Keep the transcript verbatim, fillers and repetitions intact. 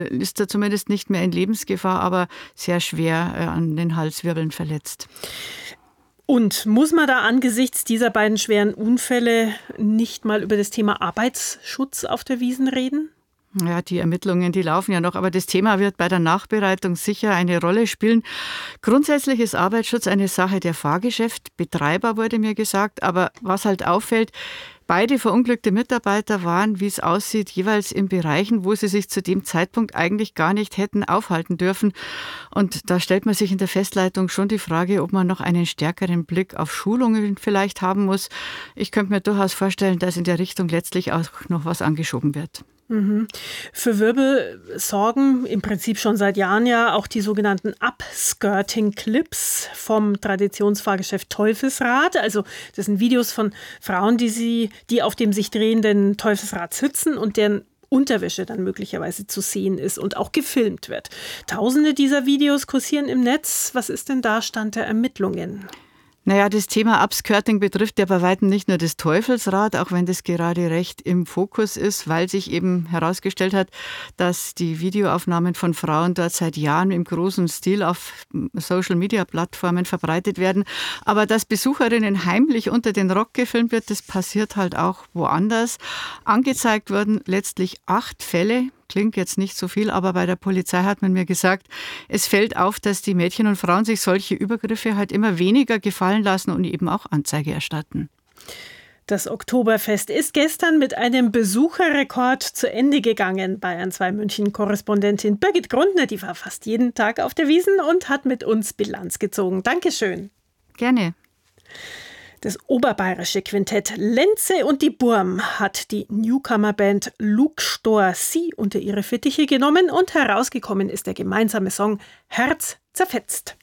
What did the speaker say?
ist er zumindest nicht mehr in Lebensgefahr, aber sehr schwer äh, an den Halswirbeln verletzt. Und muss man da angesichts dieser beiden schweren Unfälle nicht mal über das Thema Arbeitsschutz auf der Wiesn reden? Ja, die Ermittlungen, die laufen ja noch, aber das Thema wird bei der Nachbereitung sicher eine Rolle spielen. Grundsätzlich ist Arbeitsschutz eine Sache der Fahrgeschäftbetreiber, wurde mir gesagt, aber was halt auffällt, beide verunglückte Mitarbeiter waren, wie es aussieht, jeweils in Bereichen, wo sie sich zu dem Zeitpunkt eigentlich gar nicht hätten aufhalten dürfen. Und da stellt man sich in der Festleitung schon die Frage, ob man noch einen stärkeren Blick auf Schulungen vielleicht haben muss. Ich könnte mir durchaus vorstellen, dass in der Richtung letztlich auch noch was angeschoben wird. Mhm. Für Wirbel sorgen im Prinzip schon seit Jahren ja auch die sogenannten Upskirting-Clips vom Traditionsfahrgeschäft Teufelsrad. Also das sind Videos von Frauen, die, sie, die auf dem sich drehenden Teufelsrad sitzen und deren Unterwäsche dann möglicherweise zu sehen ist und auch gefilmt wird. Tausende dieser Videos kursieren im Netz. Was ist denn da Stand der Ermittlungen? Naja, das Thema Upskirting betrifft ja bei weitem nicht nur das Teufelsrad, auch wenn das gerade recht im Fokus ist, weil sich eben herausgestellt hat, dass die Videoaufnahmen von Frauen dort seit Jahren im großen Stil auf Social-Media-Plattformen verbreitet werden. Aber dass Besucherinnen heimlich unter den Rock gefilmt wird, das passiert halt auch woanders. Angezeigt wurden letztlich acht Fälle. Klingt jetzt nicht so viel, aber bei der Polizei hat man mir gesagt, es fällt auf, dass die Mädchen und Frauen sich solche Übergriffe halt immer weniger gefallen lassen und eben auch Anzeige erstatten. Das Oktoberfest ist gestern mit einem Besucherrekord zu Ende gegangen. Bayern zwei München-Korrespondentin Birgit Grundner, die war fast jeden Tag auf der Wiesn und hat mit uns Bilanz gezogen. Dankeschön. Gerne. Das oberbayerische Quintett Lenze und die Burm hat die Newcomer-Band Luke Stor sie unter ihre Fittiche genommen und herausgekommen ist der gemeinsame Song Herz zerfetzt.